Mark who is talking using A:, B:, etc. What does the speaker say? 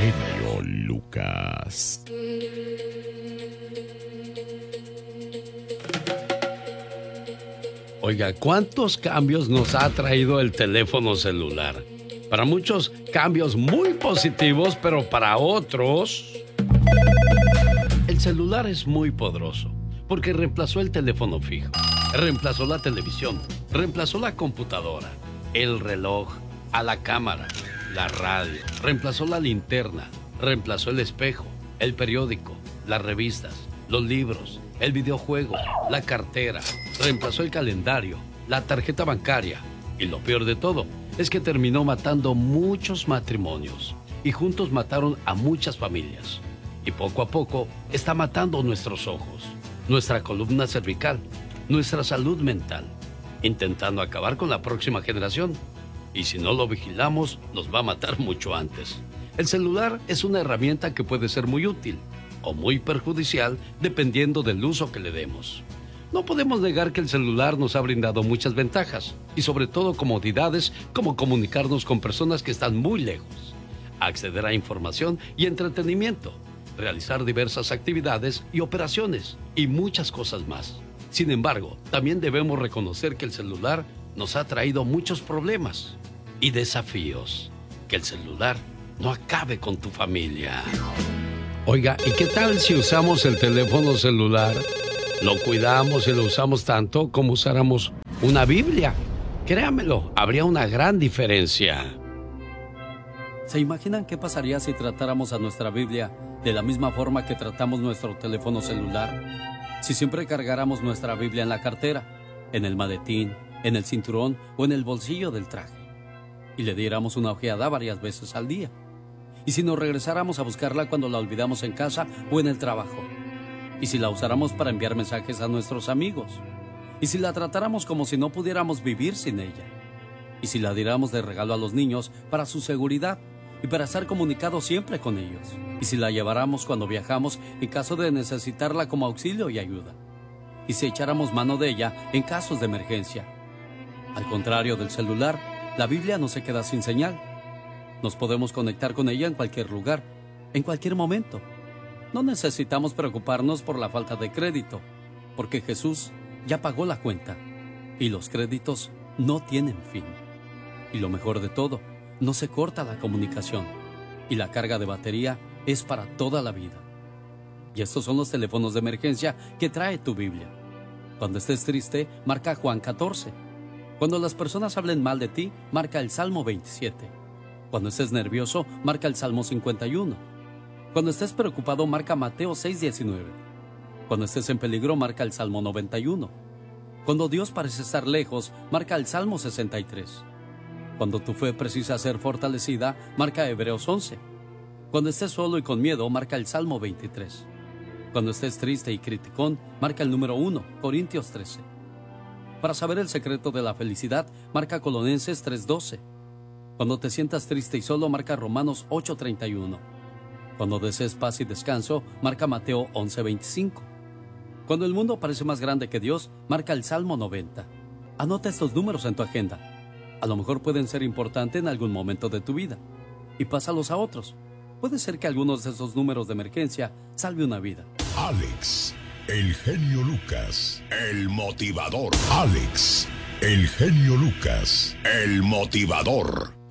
A: genio Lucas.
B: Oiga, ¿cuántos cambios nos ha traído el teléfono celular? Para muchos, cambios muy positivos, pero para otros... El celular es muy poderoso, porque reemplazó el teléfono fijo, reemplazó la televisión, reemplazó la computadora, el reloj, a la cámara, la radio, reemplazó la linterna, reemplazó el espejo, el periódico, las revistas, los libros, el videojuego, la cartera, reemplazó el calendario, la tarjeta bancaria. Y lo peor de todo es que terminó matando muchos matrimonios y juntos mataron a muchas familias. Y poco a poco está matando nuestros ojos, nuestra columna cervical, nuestra salud mental, intentando acabar con la próxima generación. Y si no lo vigilamos, nos va a matar mucho antes. El celular es una herramienta que puede ser muy útil o muy perjudicial dependiendo del uso que le demos. No podemos negar que el celular nos ha brindado muchas ventajas y sobre todo comodidades como comunicarnos con personas que están muy lejos, acceder a información y entretenimiento, realizar diversas actividades y operaciones y muchas cosas más. Sin embargo, también debemos reconocer que el celular nos ha traído muchos problemas y desafíos. Que el celular no acabe con tu familia. Oiga, ¿y qué tal si usamos el teléfono celular? Lo cuidamos y lo usamos tanto como usáramos una Biblia. Créamelo, habría una gran diferencia.
C: ¿Se imaginan qué pasaría si tratáramos a nuestra Biblia de la misma forma que tratamos nuestro teléfono celular? Si siempre cargáramos nuestra Biblia en la cartera, en el maletín, en el cinturón o en el bolsillo del traje, y le diéramos una ojeada varias veces al día. Y si nos regresáramos a buscarla cuando la olvidamos en casa o en el trabajo. Y si la usáramos para enviar mensajes a nuestros amigos. Y si la tratáramos como si no pudiéramos vivir sin ella. Y si la diéramos de regalo a los niños para su seguridad y para estar comunicados siempre con ellos. Y si la lleváramos cuando viajamos en caso de necesitarla como auxilio y ayuda. Y si echáramos mano de ella en casos de emergencia. Al contrario del celular, la Biblia no se queda sin señal. Nos podemos conectar con ella en cualquier lugar, en cualquier momento. No necesitamos preocuparnos por la falta de crédito, porque Jesús ya pagó la cuenta y los créditos no tienen fin. Y lo mejor de todo, no se corta la comunicación y la carga de batería es para toda la vida. Y estos son los teléfonos de emergencia que trae tu Biblia. Cuando estés triste, marca Juan 14. Cuando las personas hablen mal de ti, marca el Salmo 27. Cuando estés nervioso, marca el Salmo 51. Cuando estés preocupado, marca Mateo 6:19. Cuando estés en peligro, marca el Salmo 91. Cuando Dios parece estar lejos, marca el Salmo 63. Cuando tu fe precisa ser fortalecida, marca Hebreos 11. Cuando estés solo y con miedo, marca el Salmo 23. Cuando estés triste y criticón, marca el número 1, Corintios 13. Para saber el secreto de la felicidad, marca Colosenses 3:12. Cuando te sientas triste y solo, marca Romanos 8:31. Cuando desees paz y descanso, marca Mateo 11:25. Cuando el mundo parece más grande que Dios, marca el Salmo 90. Anota estos números en tu agenda. A lo mejor pueden ser importantes en algún momento de tu vida. Y pásalos a otros. Puede ser que algunos de esos números de emergencia salve una vida.
A: Alex, el genio Lucas, el motivador. Alex, el genio Lucas, el motivador.